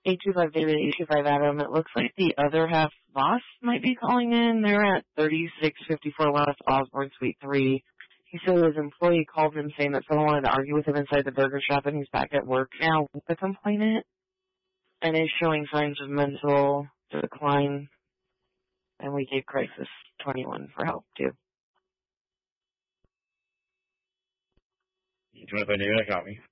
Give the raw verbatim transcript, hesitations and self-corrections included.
eight two five David, eight two five Adam. It looks like the other half boss might be calling in. They're at thirty-six fifty-four West Osborne Suite three. He said his employee called him saying that someone wanted to argue with him inside the burger shop, and he's back at work now with the complainant and is showing signs of mental decline. And we gave Crisis twenty-one for help, too. eight two five David, I got me.